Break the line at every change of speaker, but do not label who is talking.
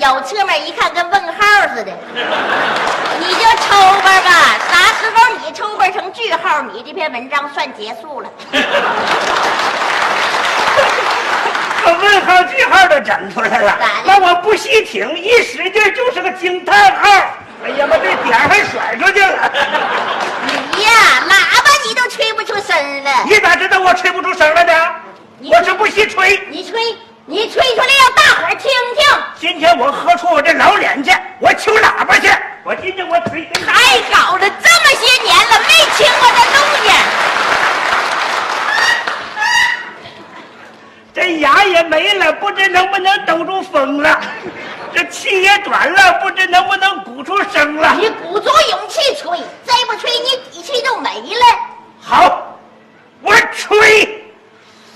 有侧面一看跟问号似的。你就抽吧吧，啥时候你抽吧成句号，你这篇文章算结束了。
问号句号都整出来了，那我不细听，一使劲就是个惊叹号。哎呀妈，这点还甩出去了。
你呀，喇叭你都吹不出声了。
你咋知道我吹不出声了呢？我是不稀吹。
你吹出来让大伙儿听听。
今天我喝出我这老脸去，我求喇叭去。我今天我吹。
还搞了这么些年了，没听过这东西。
这牙也没了，不知能不能兜住风了。这气也短了，不知能不能鼓出声了。
你鼓足勇气吹，再不吹你底气就没了。
好，我吹。